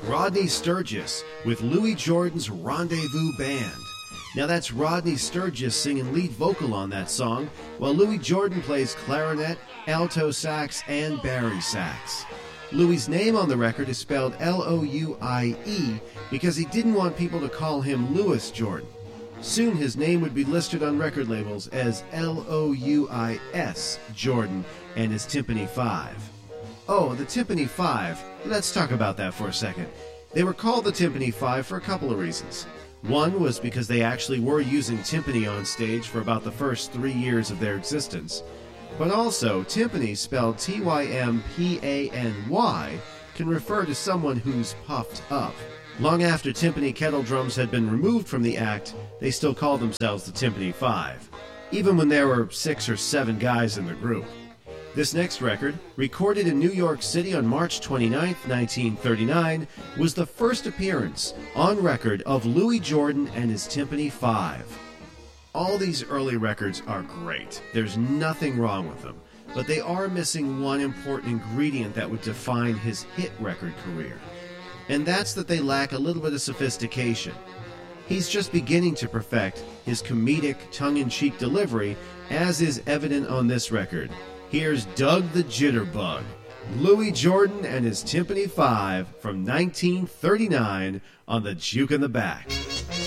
Rodney Sturgis with Louis Jordan's Rendezvous Band. Now that's Rodney Sturgis singing lead vocal on that song, while Louis Jordan plays clarinet, alto sax, and bari sax. Louis' name on the record is spelled L-O-U-I-E because he didn't want people to call him Louis Jordan. Soon his name would be listed on record labels as L-O-U-I-S Jordan and his Tympany 5. Oh, the Tympany 5. Let's talk about that for a second. They were called the Tympany 5 for a couple of reasons. One was because they actually were using timpani on stage for about the first 3 years of their existence. But also, timpani, spelled T-Y-M-P-A-N-Y, can refer to someone who's puffed up. Long after timpani kettle drums had been removed from the act, they still called themselves the Tympany 5, even when there were 6 or 7 guys in the group. This next record, recorded in New York City on March 29, 1939, was the first appearance on record of Louis Jordan and his Tympany 5. All these early records are great. There's nothing wrong with them, but they are missing one important ingredient that would define his hit record career. And that's that they lack a little bit of sophistication. He's just beginning to perfect his comedic, tongue-in-cheek delivery, as is evident on this record. Here's Doug the Jitterbug, Louis Jordan and his Tympany 5 from 1939 on the Juke in the Back.